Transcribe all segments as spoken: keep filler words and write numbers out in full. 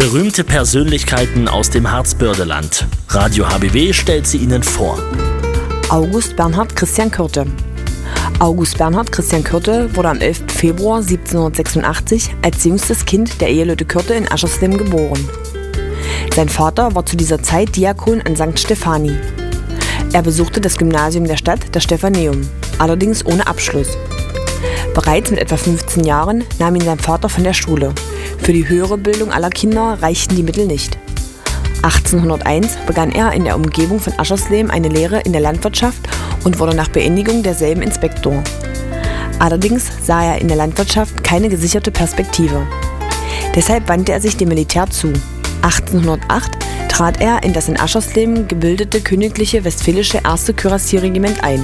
Berühmte Persönlichkeiten aus dem Harzbördeland. Radio H B W stellt sie Ihnen vor. August Bernhard Christian Kürte. August Bernhard Christian Kürte wurde am elften Februar siebzehnhundertsechsundachtzig als jüngstes Kind der Eheleute Kürte in Aschersleben geboren. Sein Vater war zu dieser Zeit Diakon an Sankt Stephani. Er besuchte das Gymnasium der Stadt, das Stephaneum, allerdings ohne Abschluss. Bereits mit etwa fünfzehn Jahren nahm ihn sein Vater von der Schule. Für die höhere Bildung aller Kinder reichten die Mittel nicht. achtzehnhunderteins begann er in der Umgebung von Aschersleben eine Lehre in der Landwirtschaft und wurde nach Beendigung derselben Inspektor. Allerdings sah er in der Landwirtschaft keine gesicherte Perspektive. Deshalb wandte er sich dem Militär zu. achtzehnhundertacht trat er in das in Aschersleben gebildete Königliche Westfälische erste Kürassierregiment ein.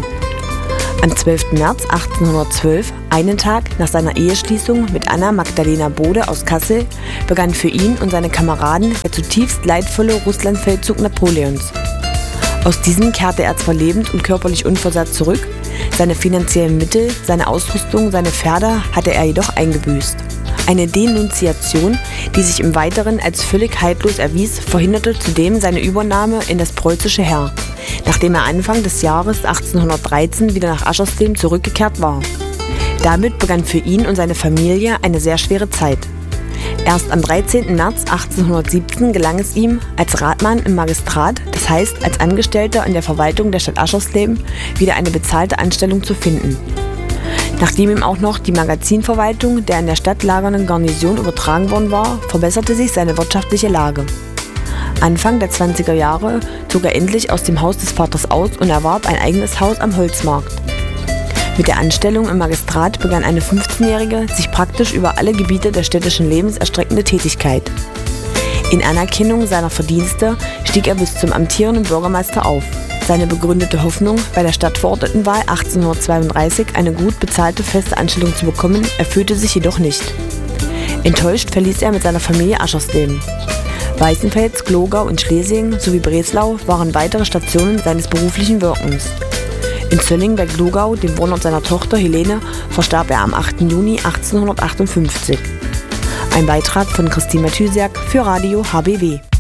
Am zwölften März achtzehnhundertzwölf, einen Tag nach seiner Eheschließung mit Anna Magdalena Bode aus Kassel, begann für ihn und seine Kameraden der zutiefst leidvolle Russlandfeldzug Napoleons. Aus diesem kehrte er zwar lebend und körperlich unversehrt zurück, seine finanziellen Mittel, seine Ausrüstung, seine Pferde hatte er jedoch eingebüßt. Eine Denunziation, die sich im Weiteren als völlig haltlos erwies, verhinderte zudem seine Übernahme in das preußische Heer, nachdem er Anfang des Jahres achtzehnhundertdreizehn wieder nach Aschersleben zurückgekehrt war. Damit begann für ihn und seine Familie eine sehr schwere Zeit. Erst am dreizehnten März achtzehnhundertsiebzehn gelang es ihm, als Ratmann im Magistrat, das heißt als Angestellter in der Verwaltung der Stadt Aschersleben, wieder eine bezahlte Anstellung zu finden. Nachdem ihm auch noch die Magazinverwaltung der in der Stadt lagernden Garnison übertragen worden war, verbesserte sich seine wirtschaftliche Lage. Anfang der zwanziger Jahre zog er endlich aus dem Haus des Vaters aus und erwarb ein eigenes Haus am Holzmarkt. Mit der Anstellung im Magistrat begann eine fünfzehnjährige, sich praktisch über alle Gebiete des städtischen Lebens erstreckende Tätigkeit. In Anerkennung seiner Verdienste stieg er bis zum amtierenden Bürgermeister auf. Seine begründete Hoffnung, bei der Stadtverordnetenwahl achtzehnhundertzweiunddreißig eine gut bezahlte feste Anstellung zu bekommen, erfüllte sich jedoch nicht. Enttäuscht verließ er mit seiner Familie Aschersleben. Weißenfels, Glogau und Schlesien sowie Breslau waren weitere Stationen seines beruflichen Wirkens. In Zölling bei Glogau, dem Wohnort seiner Tochter Helene, verstarb er am achten Juni achtzehnhundertachtundfünfzig. Ein Beitrag von Christine Mathysiak für Radio H B W.